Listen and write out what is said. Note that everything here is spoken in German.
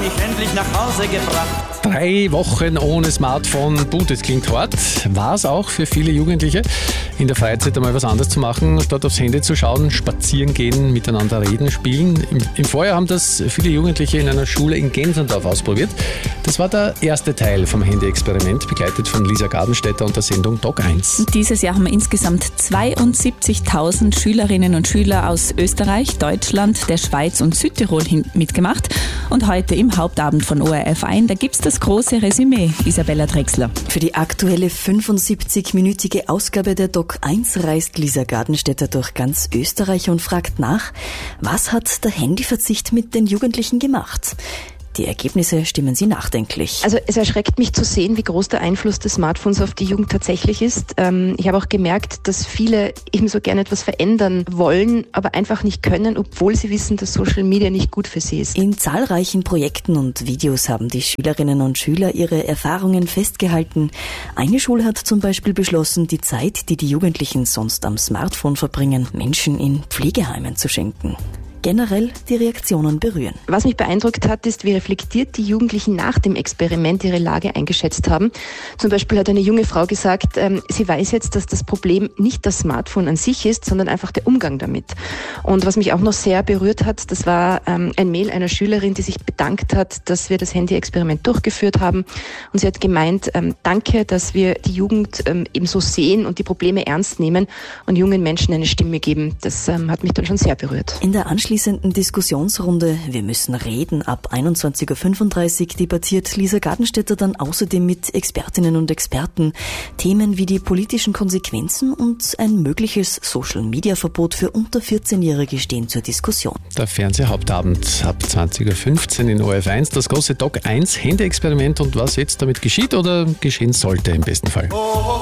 mich endlich nach Hause gebracht. 3 Wochen ohne Smartphone, das klingt hart. War es auch für viele Jugendliche, in der Freizeit einmal was anderes zu machen, statt aufs Handy zu schauen, spazieren gehen, miteinander reden, spielen. Im Vorjahr haben das viele Jugendliche in einer Schule in Gensendorf ausprobiert. Das war der erste Teil vom Handy-Experiment, begleitet von Lisa Gardenstädter und der Sendung Doc 1. Dieses Jahr haben insgesamt 72.000 Schülerinnen und Schüler aus Österreich, Deutschland, der Schweiz und Südtirol mitgemacht. Und heute im Hauptabend von ORF 1, da gibt's das große Resümee, Isabella Drechsler. Für die aktuelle 75-minütige Ausgabe der Doc 1 reist Lisa Gardenstädter durch ganz Österreich und fragt nach, was hat der Handyverzicht mit den Jugendlichen gemacht? Die Ergebnisse stimmen sie nachdenklich. Also es erschreckt mich zu sehen, wie groß der Einfluss des Smartphones auf die Jugend tatsächlich ist. Ich habe auch gemerkt, dass viele ebenso gerne etwas verändern wollen, aber einfach nicht können, obwohl sie wissen, dass Social Media nicht gut für sie ist. In zahlreichen Projekten und Videos haben die Schülerinnen und Schüler ihre Erfahrungen festgehalten. Eine Schule hat zum Beispiel beschlossen, die Zeit, die die Jugendlichen sonst am Smartphone verbringen, Menschen in Pflegeheimen zu schenken. Generell die Reaktionen berühren. Was mich beeindruckt hat, ist, wie reflektiert die Jugendlichen nach dem Experiment ihre Lage eingeschätzt haben. Zum Beispiel hat eine junge Frau gesagt, sie weiß jetzt, dass das Problem nicht das Smartphone an sich ist, sondern einfach der Umgang damit. Und was mich auch noch sehr berührt hat, das war ein Mail einer Schülerin, die sich bedankt hat, dass wir das Handy-Experiment durchgeführt haben. Und sie hat gemeint, danke, dass wir die Jugend eben so sehen und die Probleme ernst nehmen und jungen Menschen eine Stimme geben. Das hat mich dann schon sehr berührt. In der anschließenden Diskussionsrunde Wir müssen reden ab 21.35 Uhr debattiert Lisa Gardenstädter dann außerdem mit Expertinnen und Experten Themen wie die politischen Konsequenzen und ein mögliches Social-Media-Verbot für unter 14-Jährige stehen zur Diskussion. Der Fernsehhauptabend ab 20.15 Uhr in ORF 1, das große Doc 1 Handy-Experiment und was jetzt damit geschieht oder geschehen sollte im besten Fall.